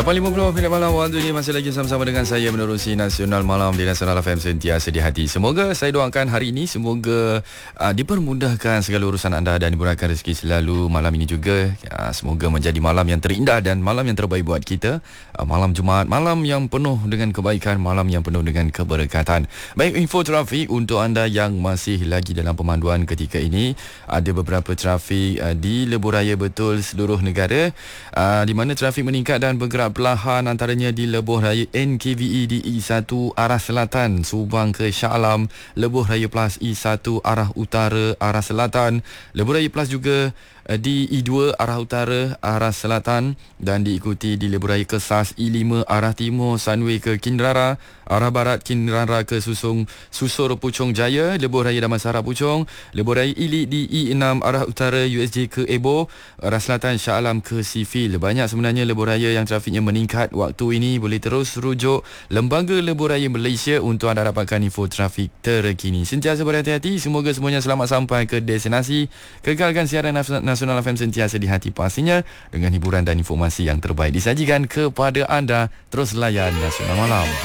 8.50 minit malam waktu ini masih lagi sama-sama dengan saya menerusi Nasional Malam di Nasional FM sentiasa di hati. Semoga saya doakan hari ini semoga dipermudahkan segala urusan anda dan dimurahkan rezeki selalu. Malam ini juga semoga menjadi malam yang terindah dan malam yang terbaik buat kita. Malam Jumaat, malam yang penuh dengan kebaikan, malam yang penuh dengan keberkatan. Baik, info trafik untuk anda yang masih lagi dalam pemanduan ketika ini. Ada beberapa trafik di lebuh raya betul seluruh negara, di mana trafik meningkat dan bergerak perlahan, antaranya di lebuh raya NKVE di E1 arah selatan Subang ke Shah Alam, lebuh raya plus E1 arah utara arah selatan, lebuh raya plus juga di E2 arah utara arah selatan, dan diikuti di lebuh raya Kesas E5 arah timur Sunway ke Kinrara, arah barat Kinrara ke Susur Puchong Jaya, lebuh raya Damansara Puchong, lebuh raya Ilik di E6 arah utara USJ ke Ebo, arah selatan Shah Alam ke Sifil. Banyak sebenarnya lebuh raya yang trafiknya meningkat waktu ini. Boleh terus rujuk Lembaga Lebuh Raya Malaysia untuk anda dapatkan info trafik terkini. Sentiasa berhati-hati, semoga semuanya selamat sampai ke destinasi. Kekalkan siaran Nasional FM sentiasa di hati pastinya, dengan hiburan dan informasi yang terbaik disajikan kepada anda. Terus layan Nasional Malam.